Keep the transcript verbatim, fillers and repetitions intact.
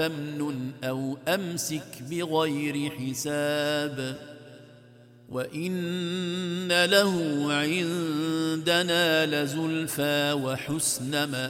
فامنن أو أمسك بغير حساب وإن له عندنا لزلفى وحسن مآب